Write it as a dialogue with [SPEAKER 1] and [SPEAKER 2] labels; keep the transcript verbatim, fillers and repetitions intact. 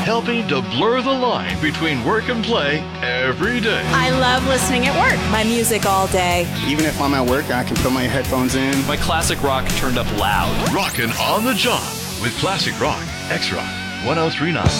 [SPEAKER 1] helping to blur the line between work and play every day.
[SPEAKER 2] I love listening at work. My music all day.
[SPEAKER 3] Even if I'm at work, I can put my headphones in.
[SPEAKER 4] My classic rock turned up loud.
[SPEAKER 1] Rockin' on the job with Classic Rock, X-Rock, one oh three point nine.